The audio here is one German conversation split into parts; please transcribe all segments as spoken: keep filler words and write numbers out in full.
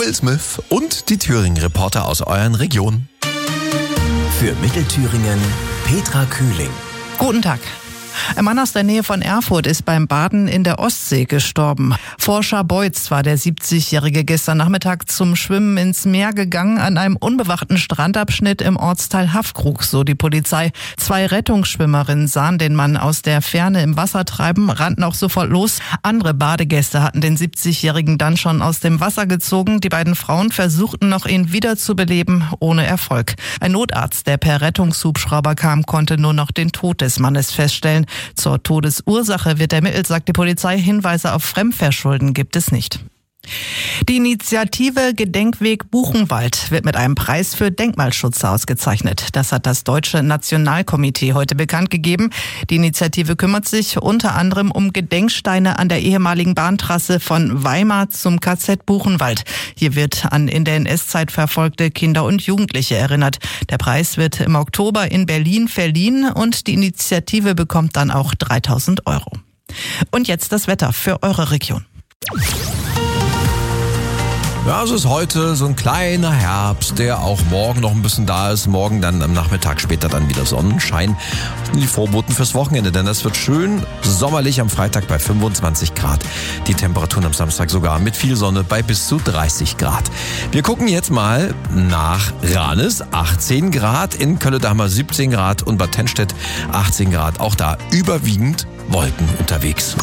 Will Smith und die Thüringen-Reporter aus euren Regionen. Für Mittelthüringen Petra Kühling. Guten Tag. Ein Mann aus der Nähe von Erfurt ist beim Baden in der Ostsee gestorben. Vor Scharbeutz war der siebzigjährige gestern Nachmittag zum Schwimmen ins Meer gegangen, an einem unbewachten Strandabschnitt im Ortsteil Haffkrug, so die Polizei. Zwei Rettungsschwimmerinnen sahen den Mann aus der Ferne im Wasser treiben, rannten auch sofort los. Andere Badegäste hatten den siebzigjährigen dann schon aus dem Wasser gezogen. Die beiden Frauen versuchten noch, ihn wiederzubeleben, ohne Erfolg. Ein Notarzt, der per Rettungshubschrauber kam, konnte nur noch den Tod des Mannes feststellen. Zur Todesursache wird ermittelt, sagt die Polizei. Hinweise auf Fremdverschulden gibt es nicht. Die Initiative Gedenkweg Buchenwald wird mit einem Preis für Denkmalschutz ausgezeichnet. Das hat das Deutsche Nationalkomitee heute bekannt gegeben. Die Initiative kümmert sich unter anderem um Gedenksteine an der ehemaligen Bahntrasse von Weimar zum K Z Buchenwald. Hier wird an in der N S-Zeit verfolgte Kinder und Jugendliche erinnert. Der Preis wird im Oktober in Berlin verliehen und die Initiative bekommt dann auch dreitausend Euro. Und jetzt das Wetter für eure Region. Ja, es ist heute so ein kleiner Herbst, der auch morgen noch ein bisschen da ist. Morgen dann am Nachmittag später dann wieder Sonnenschein. Die Vorboten fürs Wochenende, denn das wird schön sommerlich am Freitag bei fünfundzwanzig Grad. Die Temperaturen am Samstag sogar mit viel Sonne bei bis zu dreißig Grad. Wir gucken jetzt mal nach Ranis, achtzehn Grad. In Kölle da haben wir siebzehn Grad und Bad Tennstedt achtzehn Grad. Auch da überwiegend Wolken unterwegs.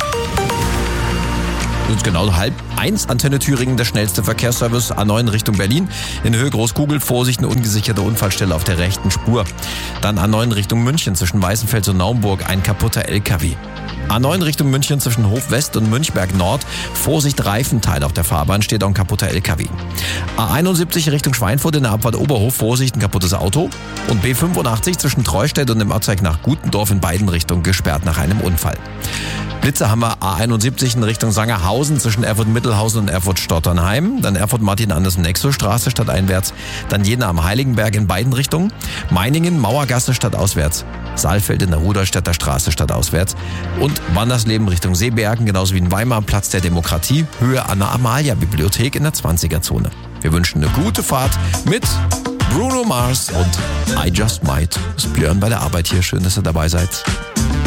Jetzt genau halb eins, Antenne Thüringen, der schnellste Verkehrsservice, A neun Richtung Berlin. In Höhe Großkugel, Vorsicht, eine ungesicherte Unfallstelle auf der rechten Spur. Dann A neun Richtung München, zwischen Weißenfels und Naumburg, ein kaputter L K W. A neun Richtung München, zwischen Hof West und Münchberg Nord, Vorsicht, Reifenteil auf der Fahrbahn, steht auch ein kaputter L K W. A einundsiebzig Richtung Schweinfurt in der Abfahrt Oberhof, Vorsicht, ein kaputtes Auto. Und B fünfundachtzig zwischen Treustedt und dem Ortsteil nach Gutendorf in beiden Richtungen gesperrt nach einem Unfall. Blitze haben wir A einundsiebzig in Richtung Sangerhausen zwischen Erfurt-Mittelhausen und Erfurt-Stotternheim. Dann Erfurt-Martin-Andersen-Nexo-Straße stadteinwärts. Dann Jena am Heiligenberg in beiden Richtungen. Meiningen, Mauergasse stadtauswärts. Saalfeld in der Rudolstädter Straße stadtauswärts. Und Wandersleben Richtung Seebergen, genauso wie in Weimar, Platz der Demokratie, Höhe Anna-Amalia-Bibliothek in der zwanziger-Zone. Wir wünschen eine gute Fahrt mit Bruno Mars und I Just Might. Ist Björn bei der Arbeit hier. Schön, dass ihr dabei seid.